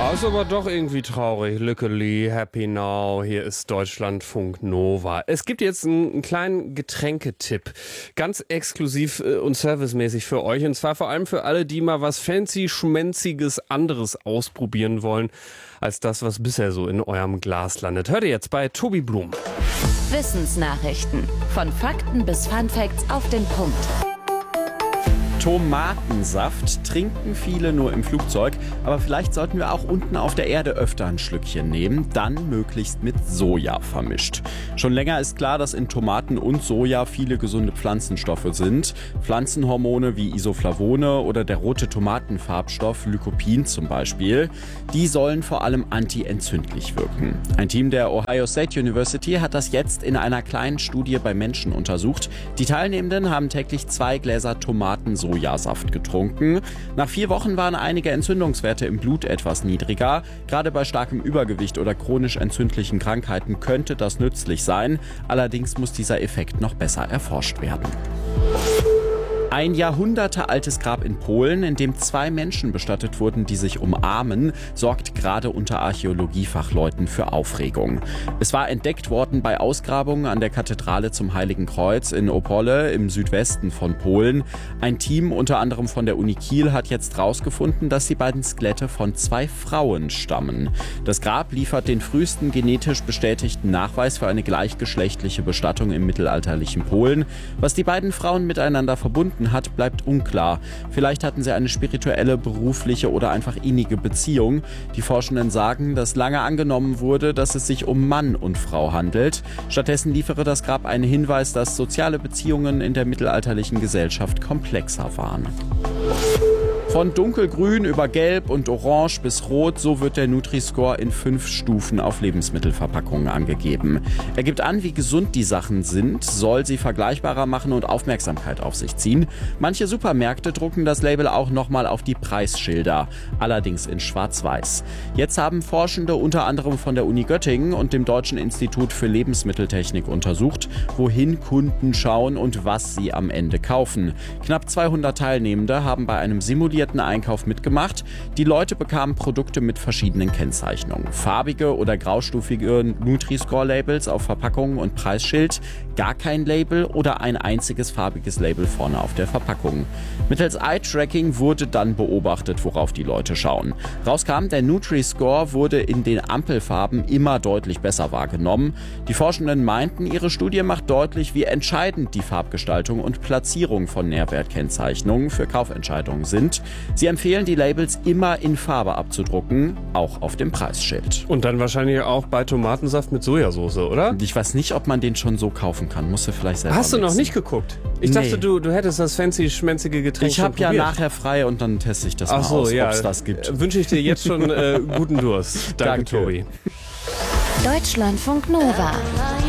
Ist aber doch irgendwie traurig. Luckily, happy now. Hier ist Deutschlandfunk Nova. Es gibt jetzt einen kleinen Getränketipp. Ganz exklusiv und servicemäßig für euch. Und zwar vor allem für alle, die mal was fancy, schmenziges anderes ausprobieren wollen, als das, was bisher so in eurem Glas landet. Hört ihr jetzt bei Tobi Blum. Wissensnachrichten. Von Fakten bis Funfacts auf den Punkt. Tomatensaft trinken viele nur im Flugzeug, aber vielleicht sollten wir auch unten auf der Erde öfter ein Schlückchen nehmen, dann möglichst mit Soja vermischt. Schon länger ist klar, dass in Tomaten und Soja viele gesunde Pflanzenstoffe sind. Pflanzenhormone wie Isoflavone oder der rote Tomatenfarbstoff Lycopin zum Beispiel. Die sollen vor allem antientzündlich wirken. Ein Team der Ohio State University hat das jetzt in einer kleinen Studie bei Menschen untersucht. Die Teilnehmenden haben täglich 2 Gläser Tomatensojasaft getrunken. Nach 4 Wochen waren einige Entzündungswerte im Blut etwas niedriger. Gerade bei starkem Übergewicht oder chronisch entzündlichen Krankheiten könnte das nützlich sein. Allerdings muss dieser Effekt noch besser erforscht werden. Ein jahrhundertealtes Grab in Polen, in dem 2 Menschen bestattet wurden, die sich umarmen, sorgt gerade unter Archäologiefachleuten für Aufregung. Es war entdeckt worden bei Ausgrabungen an der Kathedrale zum Heiligen Kreuz in Opole im Südwesten von Polen. Ein Team unter anderem von der Uni Kiel hat jetzt herausgefunden, dass die beiden Skelette von 2 Frauen stammen. Das Grab liefert den frühesten genetisch bestätigten Nachweis für eine gleichgeschlechtliche Bestattung im mittelalterlichen Polen. Was die beiden Frauen miteinander verbunden hat, bleibt unklar. Vielleicht hatten sie eine spirituelle, berufliche oder einfach innige Beziehung. Die Forschenden sagen, dass lange angenommen wurde, dass es sich um Mann und Frau handelt. Stattdessen liefere das Grab einen Hinweis, dass soziale Beziehungen in der mittelalterlichen Gesellschaft komplexer waren. Von dunkelgrün über gelb und orange bis rot, so wird der Nutri-Score in 5 Stufen auf Lebensmittelverpackungen angegeben. Er gibt an, wie gesund die Sachen sind, soll sie vergleichbarer machen und Aufmerksamkeit auf sich ziehen. Manche Supermärkte drucken das Label auch nochmal auf die Preisschilder, allerdings in schwarz-weiß. Jetzt haben Forschende unter anderem von der Uni Göttingen und dem Deutschen Institut für Lebensmitteltechnik untersucht, wohin Kunden schauen und was sie am Ende kaufen. Knapp 200 Teilnehmende haben bei einem simulierten Einkauf mitgemacht. Die Leute bekamen Produkte mit verschiedenen Kennzeichnungen. Farbige oder graustufige Nutri-Score-Labels auf Verpackungen und Preisschild, gar kein Label oder ein einziges farbiges Label vorne auf der Verpackung. Mittels Eye-Tracking wurde dann beobachtet, worauf die Leute schauen. Rauskam, der Nutri-Score wurde in den Ampelfarben immer deutlich besser wahrgenommen. Die Forschenden meinten, ihre Studie macht deutlich, wie entscheidend die Farbgestaltung und Platzierung von Nährwertkennzeichnungen für Kaufentscheidungen sind. Sie empfehlen, die Labels immer in Farbe abzudrucken, auch auf dem Preisschild. Und dann wahrscheinlich auch bei Tomatensaft mit Sojasauce, oder? Ich weiß nicht, ob man den schon so kaufen kann. Musst du vielleicht selber Hast du noch mixen. nicht geguckt? Ich dachte, du hättest das fancy, schmenzige Getränk Ich habe ja probiert. nachher frei und dann teste ich das mal aus, ob es das gibt. Wünsche ich dir jetzt schon guten Durst. Danke, Tobi. Deutschlandfunk Nova.